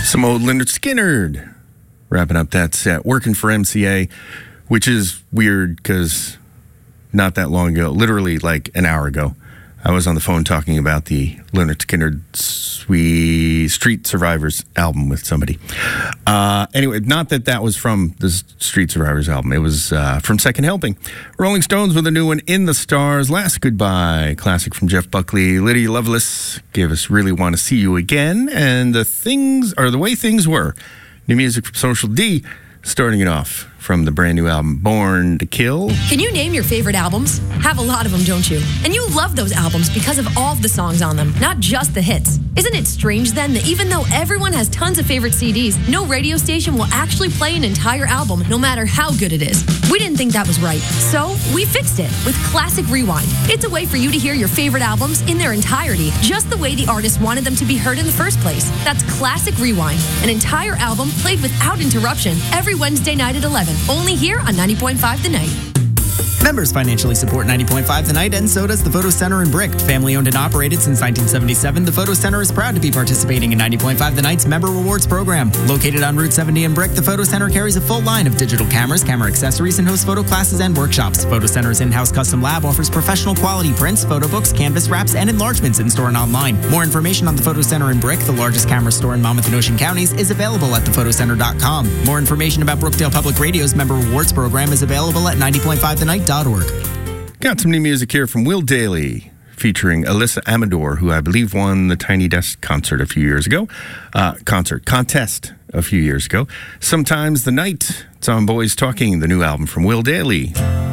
Some old Lynyrd Skynyrd. Wrapping up that set. Working for MCA, which is weird because not that long ago, literally like an hour ago, I was on the phone talking about the Lynyrd Skynyrd Street Survivors album with somebody. Anyway, not that was from the Street Survivors album. It was from Second Helping. Rolling Stones with a new one, In the Stars, Last Goodbye. Classic from Jeff Buckley. Lydia Lovelace gave us Really Want to See You Again. And The Way Things Were. New music from Social D, starting it off from the brand new album, Born to Kill. Can you name your favorite albums? Have a lot of them, don't you? And you love those albums because of all of the songs on them, not just the hits. Isn't it strange then that even though everyone has tons of favorite CDs, no radio station will actually play an entire album no matter how good it is? We didn't think that was right, so we fixed it with Classic Rewind. It's a way for you to hear your favorite albums in their entirety, just the way the artist wanted them to be heard in the first place. That's Classic Rewind, an entire album played without interruption every Wednesday night at 11. Only here on 90.5 The Night. Members financially support 90.5 The Night, and so does the Photo Center in Brick. Family owned and operated since 1977, the Photo Center is proud to be participating in 90.5 The Night's Member Rewards program. Located on Route 70 in Brick, the Photo Center carries a full line of digital cameras, camera accessories, and hosts photo classes and workshops. Photo Center's in-house custom lab offers professional quality prints, photo books, canvas wraps, and enlargements in-store and online. More information on the Photo Center in Brick, the largest camera store in Monmouth and Ocean counties, is available at thephotoCenter.com. More information about Brookdale Public Radio's Member Rewards program is available at 90.5thenight.org. Got some new music here from Will Daly, featuring Alyssa Amador, who I believe won the Tiny Desk contest a few years ago. Sometimes the Night. It's on Boys Talking, the new album from Will Daly.